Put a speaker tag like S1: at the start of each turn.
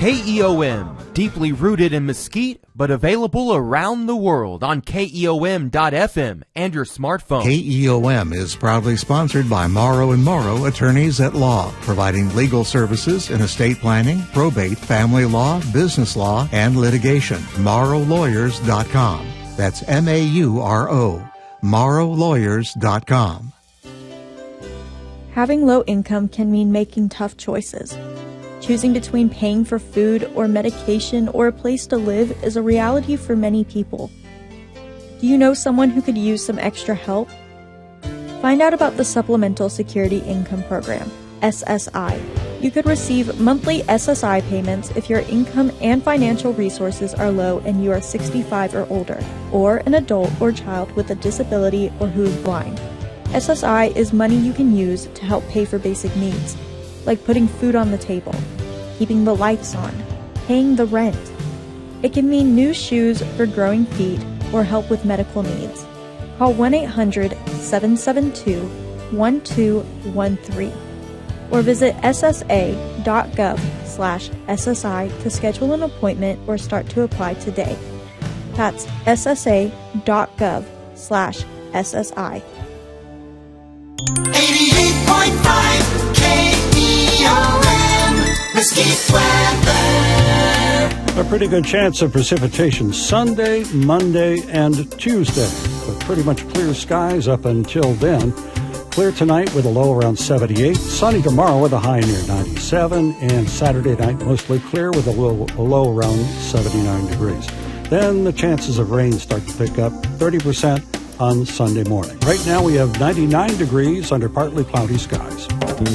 S1: KEOM, deeply rooted in Mesquite, but available around the world on KEOM.FM and your smartphone.
S2: KEOM is proudly sponsored by Morrow & Morrow Attorneys at Law, providing legal services in estate planning, probate, family law, business law, and litigation. MorrowLawyers.com. That's M-A-U-R-O. MorrowLawyers.com.
S3: Having low income can mean making tough choices. Choosing between paying for food or medication or a place to live is a reality for many people. Do you know someone who could use some extra help? Find out about the Supplemental Security Income Program, SSI. You could receive monthly SSI payments if your income and financial resources are low and you are 65 or older, or an adult or child with a disability or who is blind. SSI is money you can use to help pay for basic needs, like putting food on the table, keeping the lights on, paying the rent. It can mean new shoes for growing feet or help with medical needs. Call 1-800-772-1213 or visit ssa.gov/SSI to schedule an appointment or start to apply today. That's ssa.gov/SSI.
S4: 88.5 KEOM, Mesquite weather.
S5: A pretty good chance of precipitation Sunday, Monday, and Tuesday, but pretty much clear skies up until then. Clear tonight with a low around 78, sunny tomorrow with a high near 97, and Saturday night mostly clear with a low around 79 degrees. Then the chances of rain start to pick up 30% on Sunday morning. Right now we have 99 degrees under partly cloudy skies.